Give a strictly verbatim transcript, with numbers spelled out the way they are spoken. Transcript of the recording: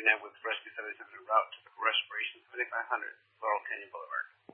reconnect with Rescue seventy-seven en route to Restoration seventy-five hundred Laurel Canyon Boulevard.